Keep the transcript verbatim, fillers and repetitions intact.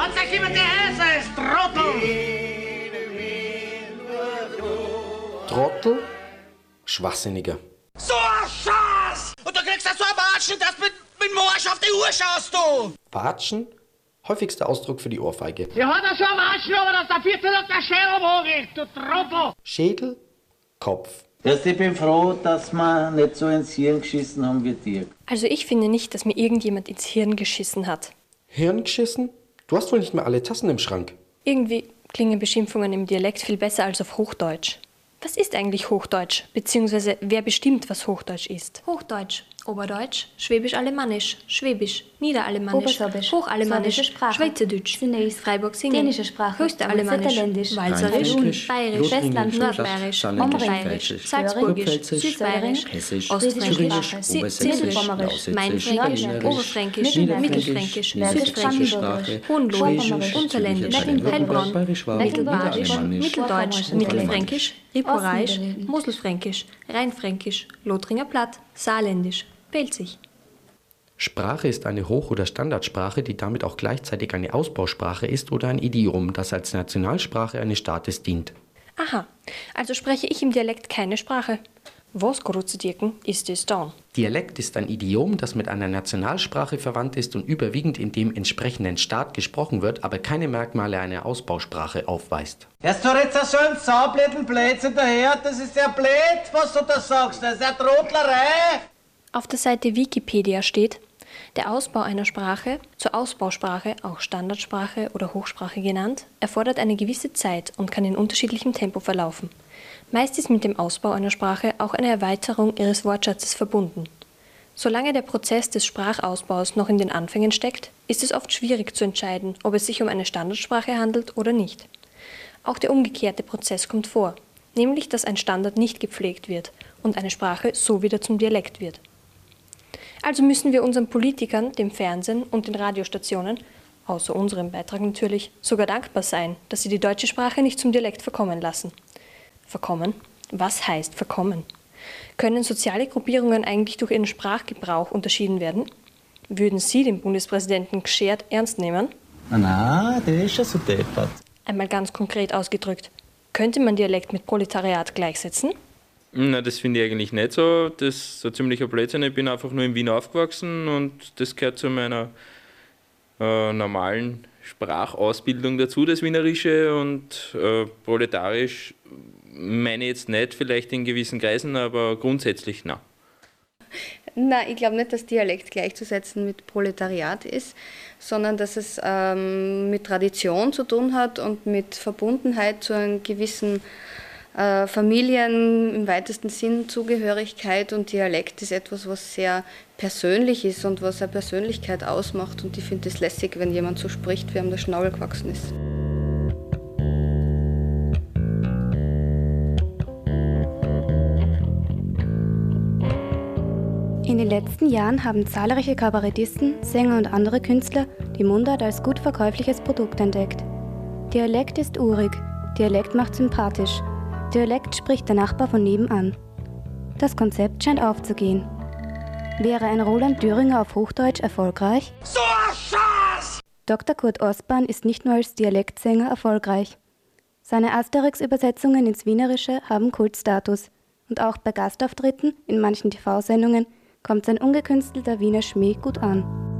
Und sag jemand, der Hesse ist Trottel! Trottel? Schwachsinniger. So ein Schatz! Und du kriegst da so ein Watschen, dass du mit, mit Marsch auf die Uhr schaust, du! Watschen? Häufigster Ausdruck für die Ohrfeige. Ja, hat er schon ein Watschen, aber dass der vierte Tag der Schädel hochgeht, du Trottel! Schädel? Kopf. Also ich bin froh, dass wir nicht so ins Hirn geschissen haben wie dir. Also ich finde nicht, dass mir irgendjemand ins Hirn geschissen hat. Hirn geschissen? Du hast wohl nicht mehr alle Tassen im Schrank. Irgendwie klingen Beschimpfungen im Dialekt viel besser als auf Hochdeutsch. Was ist eigentlich Hochdeutsch? Beziehungsweise wer bestimmt, was Hochdeutsch ist? Hochdeutsch, Oberdeutsch, Schwäbisch-Alemannisch, Schwäbisch, Niederalemannisch, Hochalemannisch, Schweizerdeutsch, Freiburg-Singen, dänische Sprache, Höchsteralemannisch, Walserisch, Bayerisch, Westland, Nordbayerisch, Bayerisch, Salzburgisch, Südbayerisch, Hessisch, Ostfränkisch, Sächsisch, Mainfränkisch, Oberfränkisch, Mittelfränkisch, Südfränkisch, Hohenlohisch, Unterländisch, Heilbronn, Mittelbadisch, Mitteldeutsch, Mittelfränkisch, Riporaisch, Moselfränkisch, Rheinfränkisch, Lothringer Platt, Saarländisch, Pelzig. Sprache ist eine Hoch- oder Standardsprache, die damit auch gleichzeitig eine Ausbausprache ist oder ein Idiom, das als Nationalsprache eines Staates dient. Aha, also spreche ich im Dialekt keine Sprache. Was Koruzidierken ist es dann? Dialekt ist ein Idiom, das mit einer Nationalsprache verwandt ist und überwiegend in dem entsprechenden Staat gesprochen wird, aber keine Merkmale einer Ausbausprache aufweist. Hast du jetzt so einen saublöden Blödsinn daher? Das ist ja blöd, was du da sagst. Das ist ja Trotlerei. Auf der Seite Wikipedia steht, der Ausbau einer Sprache, zur Ausbausprache, auch Standardsprache oder Hochsprache genannt, erfordert eine gewisse Zeit und kann in unterschiedlichem Tempo verlaufen. Meist ist mit dem Ausbau einer Sprache auch eine Erweiterung ihres Wortschatzes verbunden. Solange der Prozess des Sprachausbaus noch in den Anfängen steckt, ist es oft schwierig zu entscheiden, ob es sich um eine Standardsprache handelt oder nicht. Auch der umgekehrte Prozess kommt vor, nämlich dass ein Standard nicht gepflegt wird und eine Sprache so wieder zum Dialekt wird. Also müssen wir unseren Politikern, dem Fernsehen und den Radiostationen, außer unserem Beitrag natürlich, sogar dankbar sein, dass sie die deutsche Sprache nicht zum Dialekt verkommen lassen. Verkommen? Was heißt verkommen? Können soziale Gruppierungen eigentlich durch ihren Sprachgebrauch unterschieden werden? Würden Sie den Bundespräsidenten geschert ernst nehmen? Na, der ist ja so deppert. Einmal ganz konkret ausgedrückt, könnte man Dialekt mit Proletariat gleichsetzen? Na, das finde ich eigentlich nicht so. Das ist so ziemlicher Blödsinn. Ich bin einfach nur in Wien aufgewachsen und das gehört zu meiner äh, normalen Sprachausbildung dazu, das Wienerische, und äh, proletarisch meine ich jetzt nicht, vielleicht in gewissen Kreisen, aber grundsätzlich nein. Nein, ich glaube nicht, dass Dialekt gleichzusetzen mit Proletariat ist, sondern dass es ähm, mit Tradition zu tun hat und mit Verbundenheit zu einem gewissen äh, Familien, im weitesten Sinn Zugehörigkeit, und Dialekt ist etwas, was sehr persönlich ist und was eine Persönlichkeit ausmacht, und ich finde es lässig, wenn jemand so spricht, wie ihm der Schnabel gewachsen ist. In den letzten Jahren haben zahlreiche Kabarettisten, Sänger und andere Künstler die Mundart als gut verkäufliches Produkt entdeckt. Dialekt ist urig, Dialekt macht sympathisch, Dialekt spricht der Nachbar von nebenan. Das Konzept scheint aufzugehen. Wäre ein Roland Thüringer auf Hochdeutsch erfolgreich? So ein Schatz! Doktor Kurt Ostbahn ist nicht nur als Dialektsänger erfolgreich. Seine Asterix-Übersetzungen ins Wienerische haben Kultstatus, und auch bei Gastauftritten in manchen T V-Sendungen kommt sein ungekünstelter Wiener Schmäh gut an.